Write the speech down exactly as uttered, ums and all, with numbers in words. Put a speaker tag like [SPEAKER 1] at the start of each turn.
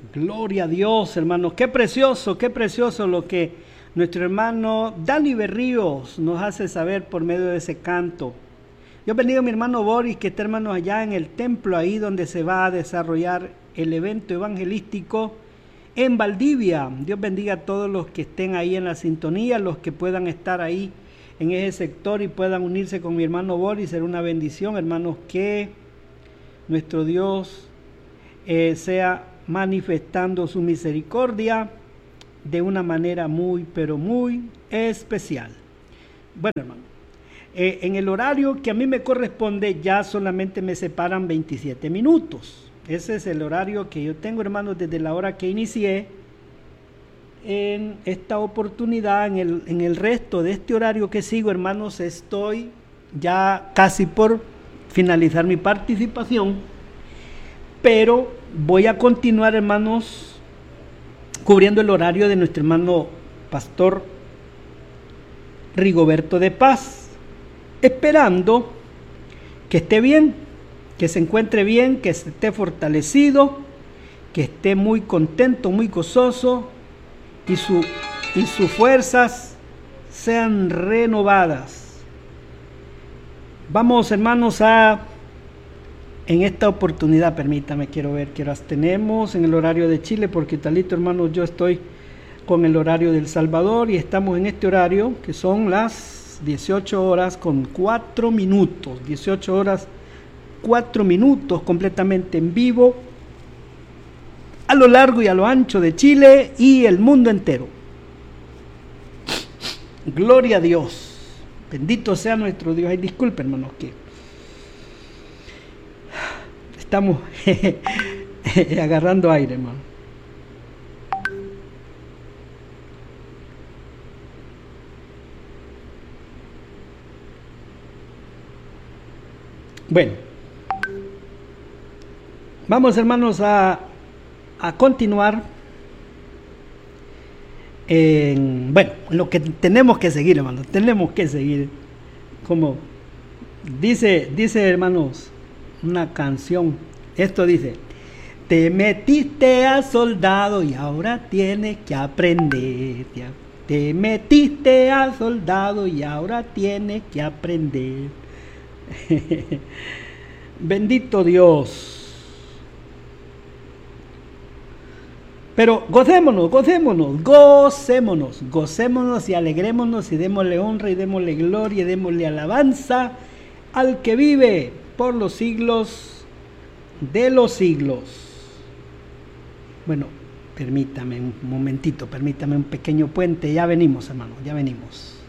[SPEAKER 1] Gloria a Dios, hermanos. Qué precioso, qué precioso lo que nuestro hermano Dani Berríos nos hace saber por medio de ese canto. Dios bendiga a mi hermano Boris, que está, hermano, allá en el templo, ahí donde se va a desarrollar el evento evangelístico en Valdivia. Dios bendiga a todos los que estén ahí en la sintonía, los que puedan estar ahí en ese sector y puedan unirse con mi hermano Boris. Será una bendición, hermanos, que nuestro Dios eh, sea manifestando su misericordia de una manera muy, pero muy especial. Bueno, hermano, eh, en el horario que a mí me corresponde ya solamente me separan veintisiete minutos. Ese es el horario que yo tengo, hermanos, desde la hora que inicié. En esta oportunidad, en el, en el resto de este horario que sigo, hermanos, estoy ya casi por finalizar mi participación, pero voy a continuar, hermanos, cubriendo el horario de nuestro hermano pastor Rigoberto de Paz, esperando que esté bien, que se encuentre bien, que esté fortalecido, que esté muy contento, muy gozoso, y, su, y sus fuerzas sean renovadas. Vamos, hermanos, a en esta oportunidad, permítame, quiero ver qué horas tenemos en el horario de Chile, porque talito, hermanos, yo estoy con el horario del Salvador y estamos en este horario que son las dieciocho horas con cuatro minutos, dieciocho horas cuatro minutos, completamente en vivo a lo largo y a lo ancho de Chile y el mundo entero. Gloria a Dios, bendito sea nuestro Dios. Ay, disculpen, hermanos, que estamos agarrando aire, hermano. Bueno, vamos, hermanos, a, a continuar en, bueno, lo que tenemos que seguir, hermanos, tenemos que seguir, como dice, dice, hermanos, una canción. Esto dice: te metiste a soldado y ahora tienes que aprender. Te metiste a soldado y ahora tienes que aprender. Bendito Dios. Pero gocémonos, gocémonos, gocémonos, gocémonos y alegrémonos y démosle honra y démosle gloria y démosle alabanza al que vive por los siglos de los siglos. Bueno, permítame un momentito, permítame un pequeño puente, ya venimos, hermano, ya venimos.